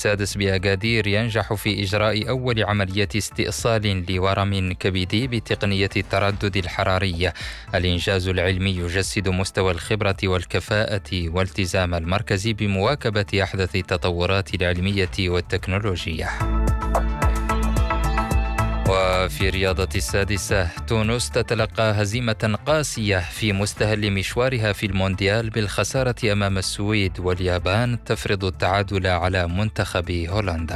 السادس بأكادير ينجح في إجراء أول عملية استئصال لورم كبدي بتقنية التردد الحراري. الإنجاز العلمي يجسد مستوى الخبرة والكفاءة والتزام المركز بمواكبة أحدث التطورات العلمية والتكنولوجية. وفي رياضة السادسة، تونس تتلقى هزيمة قاسية في مستهل مشوارها في المونديال بالخسارة أمام السويد، واليابان تفرض التعادل على منتخب هولندا.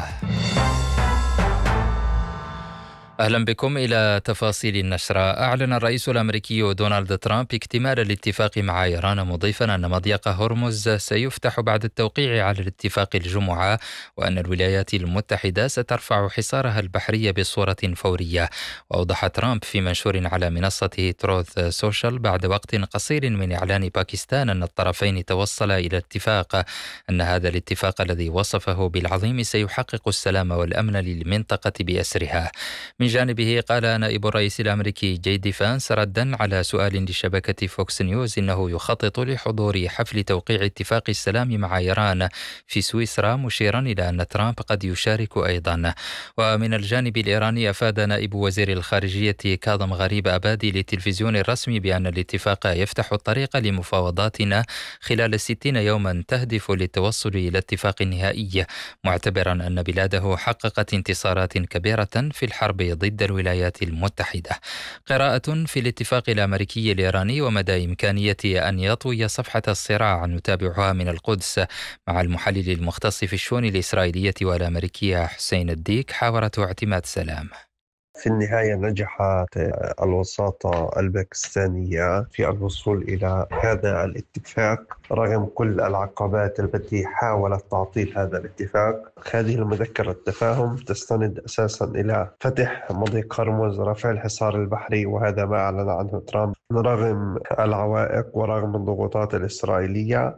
أهلا بكم إلى تفاصيل النشرة. أعلن الرئيس الأمريكي دونالد ترامب اكتمال الاتفاق مع إيران، مضيفا أن مضيق هرمز سيفتح بعد التوقيع على الاتفاق الجمعة، وأن الولايات المتحدة سترفع حصارها البحري بصورة فورية. وأوضح ترامب في منشور على منصته تروث سوشيال بعد وقت قصير من إعلان باكستان أن الطرفين توصلا إلى اتفاق أن هذا الاتفاق الذي وصفه بالعظيم سيحقق السلام والأمن للمنطقة بأسرها. من جانبه قال نائب الرئيس الأمريكي جي فانس ردا على سؤال لشبكة فوكس نيوز إنه يخطط لحضور حفل توقيع اتفاق السلام مع إيران في سويسرا، مشيرا إلى أن ترامب قد يشارك أيضا. ومن الجانب الإيراني أفاد نائب وزير الخارجية كاظم غريب أبادي للتلفزيون الرسمي بأن الاتفاق يفتح الطريق لمفاوضاتنا خلال 60 يوما تهدف للتوصل إلى اتفاق نهائي، معتبرا أن بلاده حققت انتصارات كبيرة في الحرب ضد الولايات المتحدة. قراءة في الاتفاق الأمريكي الإيراني ومدى إمكانية أن يطوي صفحة الصراع نتابعها من القدس مع المحلل المختص في الشؤون الإسرائيلية والأمريكية حسين الديك، حاورته اعتماد سلام. في النهاية نجحت الوساطة الباكستانية في الوصول إلى هذا الاتفاق رغم كل العقبات التي حاولت تعطيل هذا الاتفاق. هذه المذكرة التفاهم تستند أساسا إلى فتح مضيق هرمز، رفع الحصار البحري، وهذا ما أعلن عنه ترامب رغم العوائق ورغم الضغوطات الإسرائيلية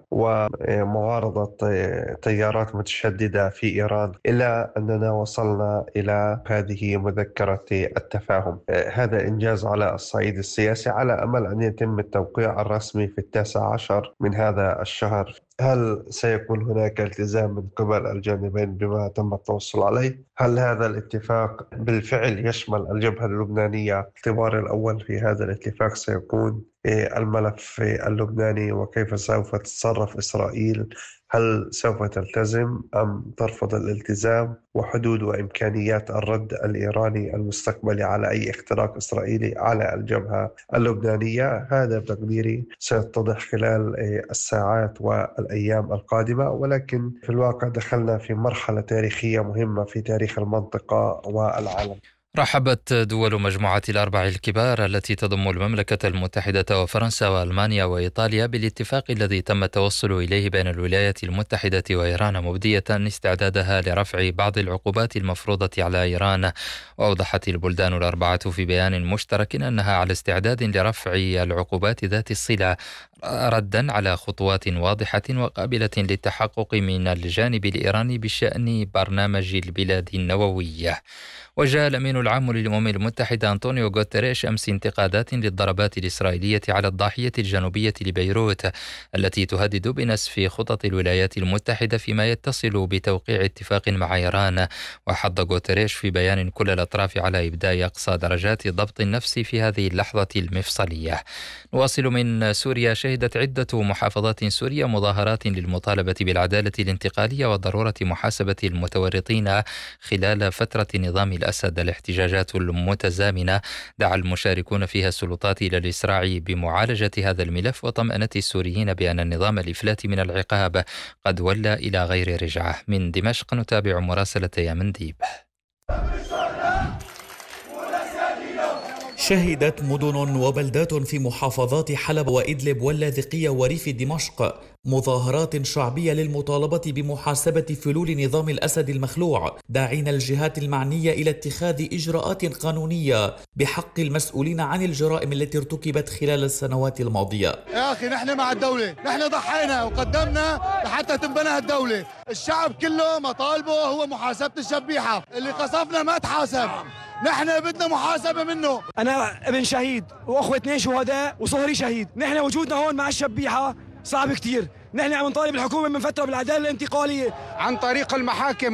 ومعارضة تيارات متشددة في إيران، إلا أننا وصلنا إلى هذه مذكرة التفاهم. هذا إنجاز على الصعيد السياسي، على أمل أن يتم التوقيع الرسمي في 19 من هذا الشهر. هل سيكون هناك التزام من قبل الجانبين بما تم التوصل عليه؟ هل هذا الاتفاق بالفعل يشمل الجبهة اللبنانية؟ الاختبار الأول في هذا الاتفاق سيكون الملف اللبناني وكيف سوف تتصرف إسرائيل. هل سوف تلتزم أم ترفض الالتزام؟ وحدود وإمكانيات الرد الإيراني المستقبلي على أي اختراق إسرائيلي على الجبهة اللبنانية، هذا بتقديري سيتضح خلال الساعات والأيام القادمة. ولكن في الواقع دخلنا في مرحلة تاريخية مهمة في تاريخ المنطقة والعالم. رحبت دول مجموعة الأربع الكبار التي تضم المملكة المتحدة وفرنسا وألمانيا وإيطاليا بالاتفاق الذي تم التوصل إليه بين الولايات المتحدة وإيران، مبدية استعدادها لرفع بعض العقوبات المفروضة على إيران. وأوضحت البلدان الأربعة في بيان مشترك أنها على استعداد لرفع العقوبات ذات الصلة، ردا على خطوات واضحة وقابلة للتحقق من الجانب الإيراني بشأن برنامج البلاد النووية. وجاء الأمين العام للأمم المتحدة أنطونيو غوتيريش أمس انتقادات للضربات الإسرائيلية على الضاحية الجنوبية لبيروت التي تهدد بنسف خطط الولايات المتحدة فيما يتصل بتوقيع اتفاق مع إيران. وحض غوتيريش في بيان كل الأطراف على إبداء أقصى درجات ضبط النفس في هذه اللحظة المفصلية. نواصل من سوريا. شهدت عدة محافظات سوريا مظاهرات للمطالبة بالعدالة الانتقالية وضرورة محاسبة المتورطين خلال فترة نظام الأسد. الاحتجاجات المتزامنة دعا المشاركون فيها السلطات إلى الإسراع بمعالجة هذا الملف وطمأنة السوريين بأن النظام الإفلات من العقاب قد ولى إلى غير رجعة. من دمشق نتابع مراسلة يمن ديب. شهدت مدن وبلدات في محافظات حلب وإدلب واللاذقية وريف دمشق مظاهرات شعبية للمطالبة بمحاسبة فلول نظام الأسد المخلوع، داعين الجهات المعنية إلى اتخاذ إجراءات قانونية بحق المسؤولين عن الجرائم التي ارتكبت خلال السنوات الماضية. يا أخي نحن مع الدولة، نحن ضحينا وقدمنا لحتى تنبنى الدولة. الشعب كله مطالبه هو محاسبة الشبيحة، اللي قصفنا ما تحاسب، نحن بدنا محاسبة منه. أنا ابن شهيد وأخوة 2 شهداء وصهري شهيد، نحن وجودنا هون مع الشبيحة صعب كتير. نحن عم نطالب الحكومة من فترة بالعدالة الانتقالية عن طريق المحاكم